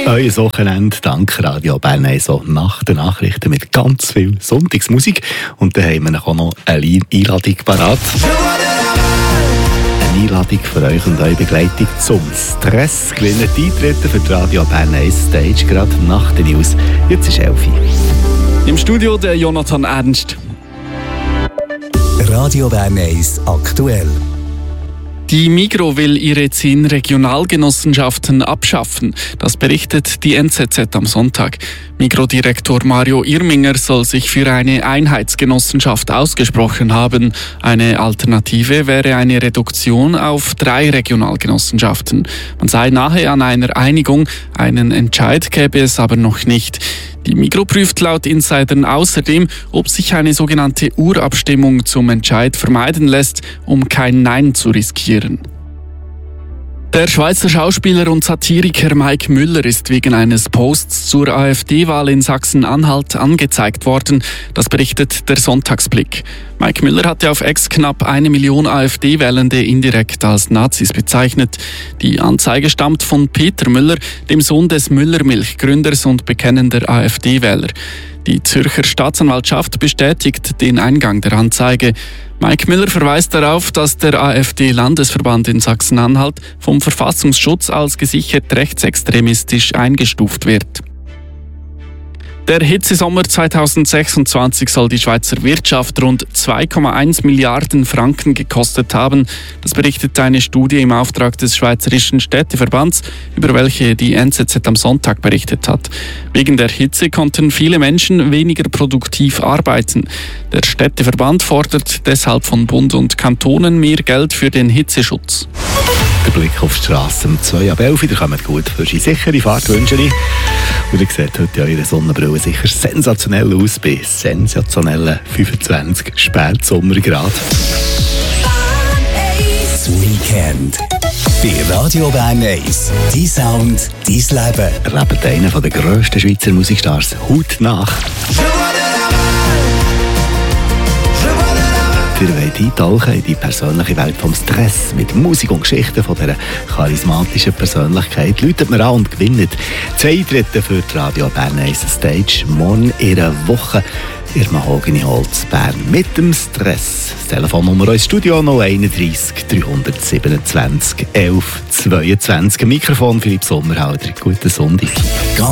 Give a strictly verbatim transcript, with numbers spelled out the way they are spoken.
Euer Wochenende dank Radio Bern eins so nach den Nachrichten mit ganz viel Sonntagsmusik. Und dann haben wir auch noch eine Einladung parat. Eine Einladung für euch und eure Begleitung zum Stress. Gewinnt Eintritte für die Radio Bern eins Stage gerade nach den News. Jetzt ist elf Uhr. Im Studio der Jonathan Ernst. Radio Bern eins aktuell. Die Migros will ihre zehn Regionalgenossenschaften abschaffen. Das berichtet die N Z Z am Sonntag. Migros-Direktor Mario Irminger soll sich für eine Einheitsgenossenschaft ausgesprochen haben. Eine Alternative wäre eine Reduktion auf drei Regionalgenossenschaften. Man sei nahe an einer Einigung, einen Entscheid gäbe es aber noch nicht. Die Migros prüft laut Insidern außerdem, ob sich eine sogenannte Urabstimmung zum Entscheid vermeiden lässt, um kein Nein zu riskieren. Der Schweizer Schauspieler und Satiriker Mike Müller ist wegen eines Posts zur AfD-Wahl in Sachsen-Anhalt angezeigt worden. Das berichtet der Sonntagsblick. Mike Müller hatte auf X knapp eine Million AfD-Wählende indirekt als Nazis bezeichnet. Die Anzeige stammt von Peter Müller, dem Sohn des Müller-Milch-Gründers und bekennender AfD-Wähler. Die Zürcher Staatsanwaltschaft bestätigt den Eingang der Anzeige. Mike Müller verweist darauf, dass der AfD-Landesverband in Sachsen-Anhalt vom Verfassungsschutz als gesichert rechtsextremistisch eingestuft wird. Der Hitzesommer zweitausendsechsundzwanzig soll die Schweizer Wirtschaft rund zwei Komma eins Milliarden Franken gekostet haben. Das berichtet eine Studie im Auftrag des Schweizerischen Städteverbands, über welche die N Z Z am Sonntag berichtet hat. Wegen der Hitze konnten viele Menschen weniger produktiv arbeiten. Der Städteverband fordert deshalb von Bund und Kantonen mehr Geld für den Hitzeschutz. Der Blick auf die Straße um zwei ab elf Uhr, da kommt gut für die sichere Fahrt wünschen. Und ihr seht heute eure Sonnenbrille sicher sensationell aus bei sensationellen fünfundzwanzig Spätsommergrad. Das Weekend bei Radio Bern eins. Dein Sound, dein Leben. Erlebt einen der grössten Schweizer Musikstars hautnah. Ihr wollt eintauchen in die persönliche Welt vom Stress mit Musik und Geschichten von dieser charismatischen Persönlichkeit. Läutet mir an und gewinnt zwei Eintritte für die Radio Bern eins Stage morgen in einer Woche in Mahogany Holz Bern mit dem Stress. Das Telefonnummer ins Studio null einunddreißig dreihundertsiebenundzwanzig elf zweiundzwanzig. Mikrofon Philipp Sommerhalder. Guten Sonntag.